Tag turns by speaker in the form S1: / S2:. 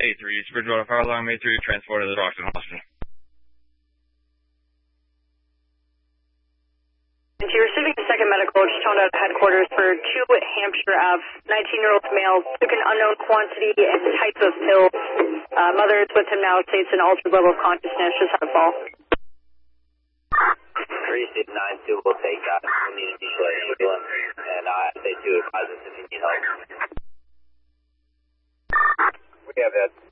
S1: A3, it's Bridgewater Fire Alarm A3, transported to the Brockton Hospital.
S2: You're receiving a second medical, just toned out headquarters for 2 Hampshire Ave, 19-year-old male, took an unknown quantity and type of pills. Mother is with him now, states an altered level of consciousness, just had a fall.
S3: 3692 will take that. We need to be ambulance, and SA2 advises if you need help. We have that.